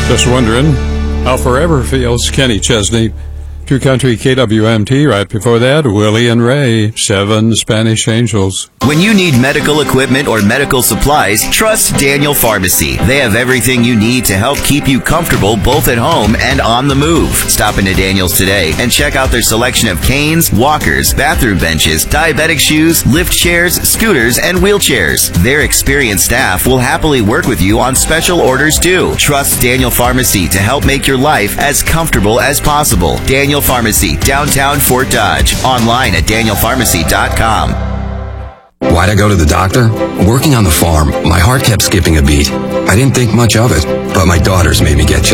Just wondering how forever feels. Kenny Chesney, True Country KWMT. Right before that, Willie and Ray, 7 Spanish Angels. When you need medical equipment or medical supplies, trust Daniel Pharmacy. They have everything you need to help keep you comfortable both at home and on the move. Stop into Daniel's today and check out their selection of canes, walkers, bathroom benches, diabetic shoes, lift chairs, scooters, and wheelchairs. Their experienced staff will happily work with you on special orders too. Trust Daniel Pharmacy to help make your life as comfortable as possible. Daniel Pharmacy, downtown Fort Dodge. Online at danielpharmacy.com. Why'd I go to the doctor? Working on the farm, my heart kept skipping a beat. I didn't think much of it, but my daughters made me get checked.